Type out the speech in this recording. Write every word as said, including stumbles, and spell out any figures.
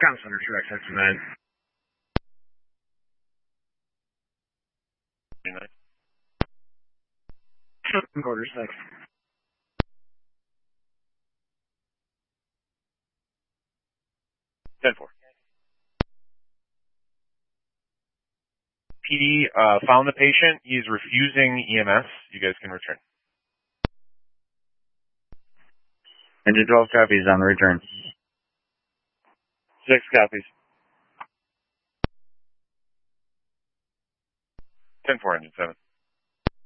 Comm Center, two X X nine. Quarter six. ten four. P D uh, found the patient. He is refusing E M S. You guys can return. Engine twelve copies on the return. Six copies. ten four, Engine seven.